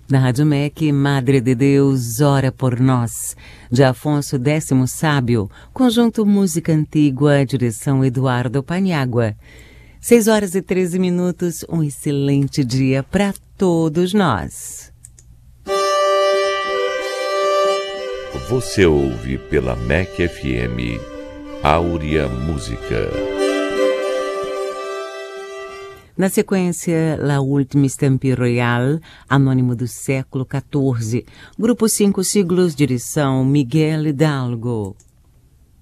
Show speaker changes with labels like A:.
A: Na Rádio MEC, Madre de Deus, ora por nós, de Afonso X Sábio, conjunto Música Antigua, direção Eduardo Paniagua. 6h13, um excelente dia para todos nós.
B: Você ouve pela MEC FM, Áurea Música.
A: Na sequência, La Última Estampe Royal, anônimo do século XIV. Grupo 5 Siglos, direção Miguel Hidalgo.